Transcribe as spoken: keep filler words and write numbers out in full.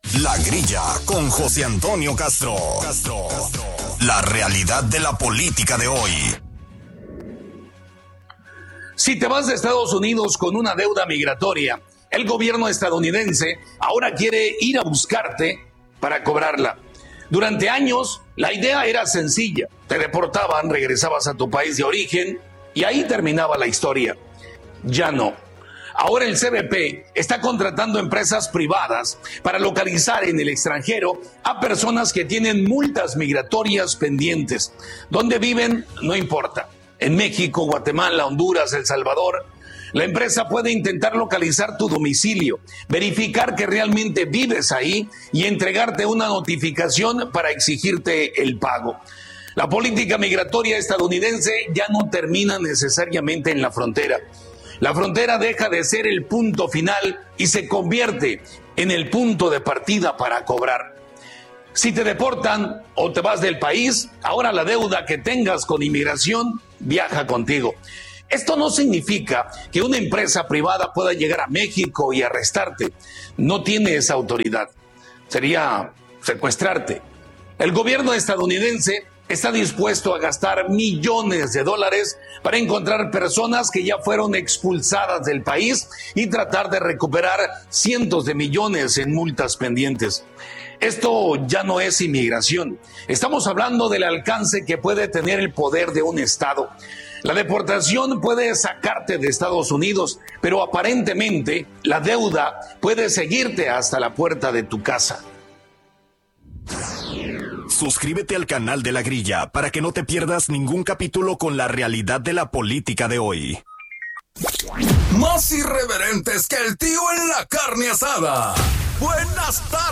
La Grilla con José Antonio Castro. Castro. La realidad de la política de hoy. Si te vas de Estados Unidos con una deuda migratoria, el gobierno estadounidense ahora quiere ir a buscarte para cobrarla. Durante años, la idea era sencilla. Te deportaban, regresabas a tu país de origen y ahí terminaba la historia. Ya no. Ahora el C B P está contratando empresas privadas para localizar en el extranjero a personas que tienen multas migratorias pendientes. ¿Dónde viven? No importa. En México, Guatemala, Honduras, El Salvador, la empresa puede intentar localizar tu domicilio, verificar que realmente vives ahí y entregarte una notificación para exigirte el pago. La política migratoria estadounidense ya no termina necesariamente en la frontera. La frontera deja de ser el punto final y se convierte en el punto de partida para cobrar. Si te deportan o te vas del país, ahora la deuda que tengas con inmigración viaja contigo. Esto no significa que una empresa privada pueda llegar a México y arrestarte. No tiene esa autoridad. Sería secuestrarte. El gobierno estadounidense está dispuesto a gastar millones de dólares para encontrar personas que ya fueron expulsadas del país y tratar de recuperar cientos de millones en multas pendientes. Esto ya no es inmigración. Estamos hablando del alcance que puede tener el poder de un Estado. La deportación puede sacarte de Estados Unidos, pero aparentemente la deuda puede seguirte hasta la puerta de tu casa. Suscríbete al canal de La Grilla para que no te pierdas ningún capítulo con la realidad de la política de hoy. Más irreverentes que el tío en la carne asada. Buenas tardes.